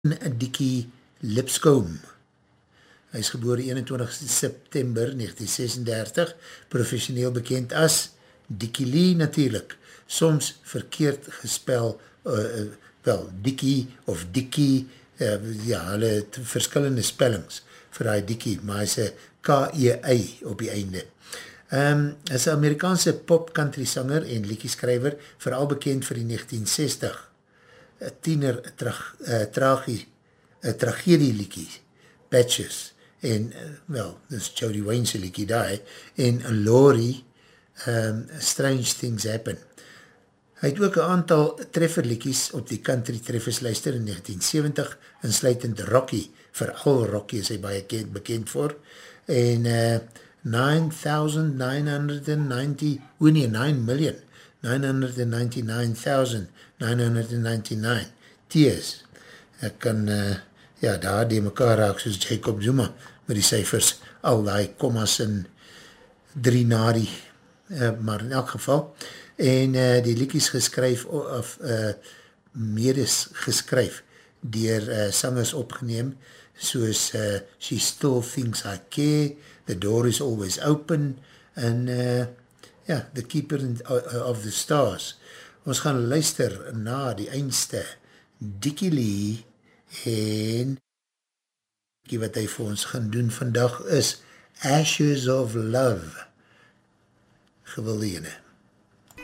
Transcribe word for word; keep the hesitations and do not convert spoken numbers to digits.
Dickie Lipscomb. Hy is gebore eenentwintigste September negentien sesendertig, professioneel bekend as Dickie Lee natuurlijk, soms verkeerd gespel, uh, wel, Dickie of Dickie, uh, ja, hulle het verskillende spellings vir hy Dickie, maar hy is een K E I op die einde. Um, hy is een Amerikaanse pop-country sanger en liedjeskrywer, vooral bekend vir die negentien sestig tiener tra uh, tragie, uh, tragedie liedjie, Patches, en, uh, wel, dis Jody Wayne's liedjie daar, en Laurie, um, Strange Things Happen. Hy het ook een aantal trefferliedjies op die country treffersluister in negentien seventig, insluitend Rocky, vooral Rocky is hy baie bekend, bekend voor, en uh, nine thousand nine hundred ninety, o nee, nine million, nine hundred ninety-nine thousand nine hundred ninety-nine tears. Ek kan, uh, ja, daar die mekaar raak soos Jacob Zuma, met die cijfers, al die kommas en drie nadi, uh, maar in elk geval, en uh, die liedjies geskryf, of uh, medes geskryf, dier uh, sangers opgeneem, soos uh, She Still Thinks I Care, The Door Is Always Open, en uh, ja, The Keeper of the Stars. Ons gaan luister na die eindste Dickie Lee, en wat hy vir ons gaan doen vandag is Ashes of Love. Gewilde ene.